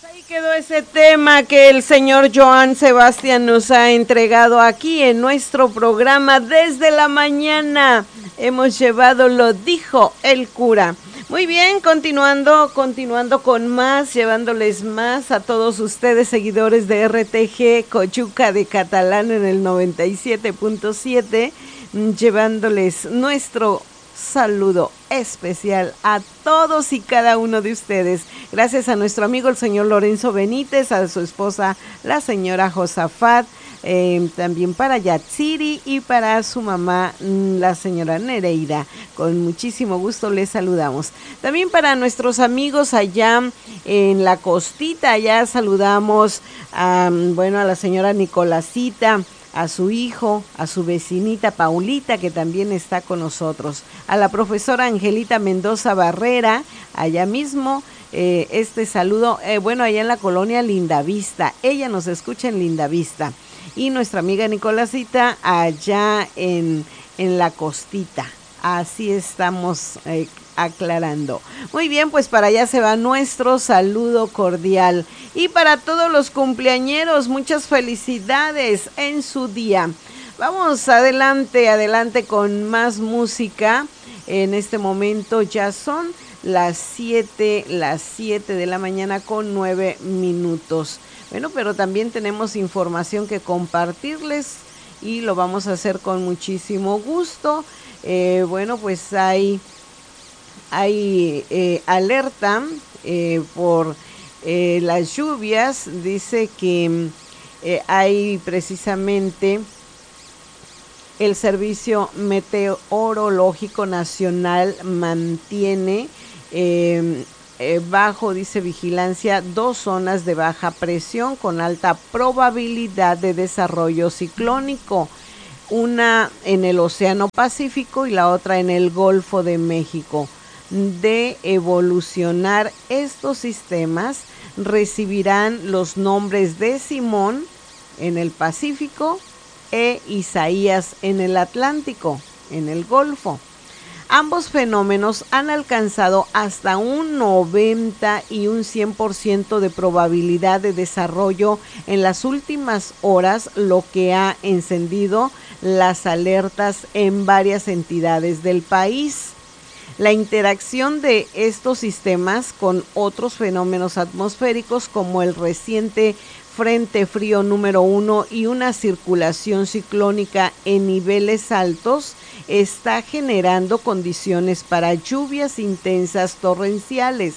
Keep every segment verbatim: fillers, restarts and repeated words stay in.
Ahí quedó ese tema que el señor Joan Sebastián nos ha entregado aquí en nuestro programa desde la mañana. Hemos llevado Lo dijo el cura. Muy bien, continuando, continuando con más, llevándoles más a todos ustedes, seguidores de R T G Coyuca de Catalán en el noventa y siete punto siete, llevándoles nuestro saludo especial a todos y cada uno de ustedes. Gracias a nuestro amigo el señor Lorenzo Benítez, a su esposa la señora Josafat, eh, también para Yatsiri y para su mamá la señora Nereida. Con muchísimo gusto les saludamos. También para nuestros amigos allá en la costita, allá saludamos a, bueno, a la señora Nicolásita, a su hijo, a su vecinita Paulita, que también está con nosotros, a la profesora Angelita Mendoza Barrera, allá mismo, eh, este saludo, eh, bueno, allá en la colonia Lindavista, ella nos escucha en Lindavista, y nuestra amiga Nicolásita allá en, en la costita, así estamos eh, aclarando. Muy bien, pues para allá se va nuestro saludo cordial. Y para todos los cumpleañeros, muchas felicidades en su día. Vamos adelante, adelante con más música. En este momento ya son las siete, las siete de la mañana con nueve minutos. Bueno, pero también tenemos información que compartirles y lo vamos a hacer con muchísimo gusto. Eh, bueno, pues hay... Hay eh, alerta eh, por eh, las lluvias, dice que eh, hay precisamente el Servicio Meteorológico Nacional mantiene eh, eh, bajo, dice vigilancia, dos zonas de baja presión con alta probabilidad de desarrollo ciclónico. Una en el Océano Pacífico y la otra en el Golfo de México. De evolucionar estos sistemas, recibirán los nombres de Simón en el Pacífico e Isaías en el Atlántico, en el Golfo. Ambos fenómenos han alcanzado hasta un noventa y un cien por ciento de probabilidad de desarrollo en las últimas horas, lo que ha encendido las alertas en varias entidades del país. La interacción de estos sistemas con otros fenómenos atmosféricos como el reciente Frente Frío número uno y una circulación ciclónica en niveles altos está generando condiciones para lluvias intensas torrenciales,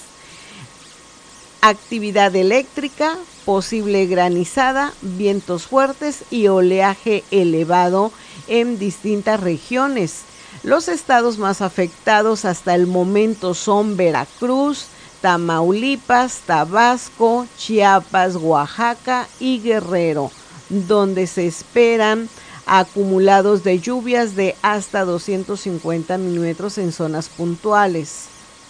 actividad eléctrica, posible granizada, vientos fuertes y oleaje elevado en distintas regiones. Los estados más afectados hasta el momento son Veracruz, Tamaulipas, Tabasco, Chiapas, Oaxaca y Guerrero, donde se esperan acumulados de lluvias de hasta doscientos cincuenta milímetros en zonas puntuales.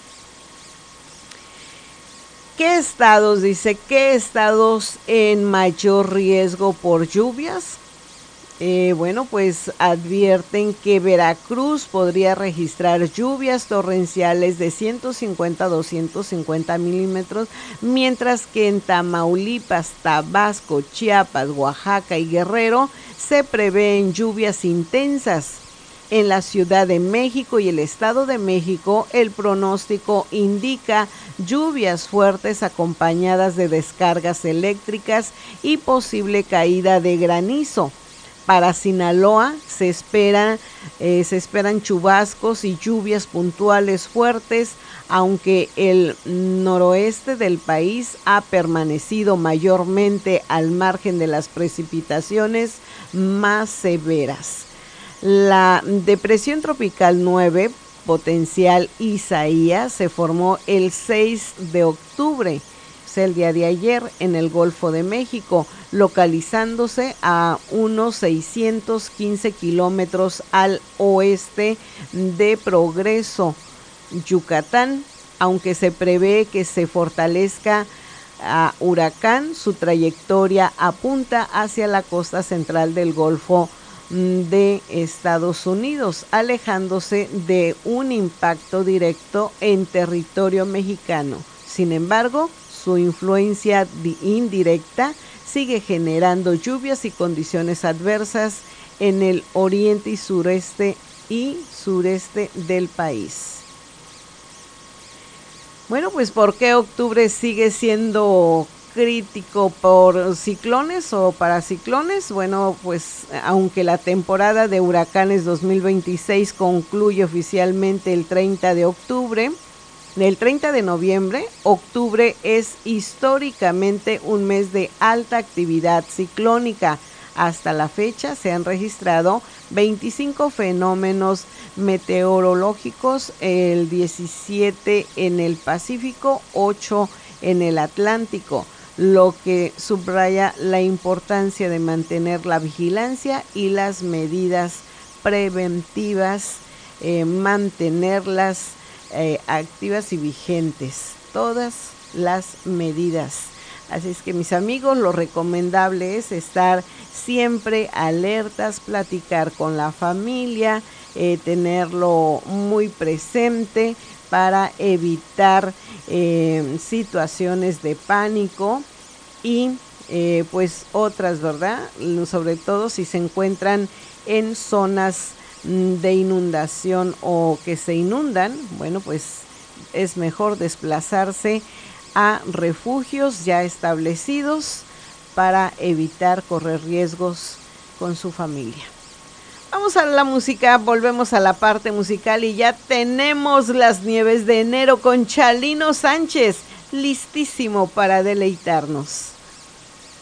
¿Qué estados, dice, qué estados en mayor riesgo por lluvias? Eh, bueno, pues advierten que Veracruz podría registrar lluvias torrenciales de ciento cincuenta a doscientos cincuenta milímetros, mientras que en Tamaulipas, Tabasco, Chiapas, Oaxaca y Guerrero se prevén lluvias intensas. En la Ciudad de México y el Estado de México, el pronóstico indica lluvias fuertes acompañadas de descargas eléctricas y posible caída de granizo. Para Sinaloa se, espera, eh, se esperan chubascos y lluvias puntuales fuertes, aunque el noroeste del país ha permanecido mayormente al margen de las precipitaciones más severas. La depresión tropical nueve, potencial Isaías, se formó el seis de octubre. El día de ayer en el Golfo de México, localizándose a unos seiscientos quince kilómetros al oeste de Progreso, Yucatán, aunque se prevé que se fortalezca a huracán, su trayectoria apunta hacia la costa central del Golfo de Estados Unidos, alejándose de un impacto directo en territorio mexicano. Sin embargo, su influencia indirecta sigue generando lluvias y condiciones adversas en el oriente y sureste y sureste del país. Bueno, pues ¿por qué octubre sigue siendo crítico por ciclones o paraciclones? Bueno, pues aunque la temporada de huracanes dos mil veintiséis concluye oficialmente el treinta de octubre, el treinta de noviembre, octubre es históricamente un mes de alta actividad ciclónica. Hasta la fecha se han registrado veinticinco fenómenos meteorológicos, el diecisiete en el Pacífico, ocho en el Atlántico, lo que subraya la importancia de mantener la vigilancia y las medidas preventivas, eh, mantenerlas eh, activas y vigentes, todas las medidas. Así es que, mis amigos, lo recomendable es estar siempre alertas, platicar con la familia, eh, tenerlo muy presente para evitar eh, situaciones de pánico y eh, pues otras, ¿verdad? Sobre todo si se encuentran en zonas de inundación o que se inundan, bueno, pues es mejor desplazarse a refugios ya establecidos para evitar correr riesgos con su familia. Vamos a la música, volvemos a la parte musical y ya tenemos las nieves de enero con Chalino Sánchez, listísimo para deleitarnos.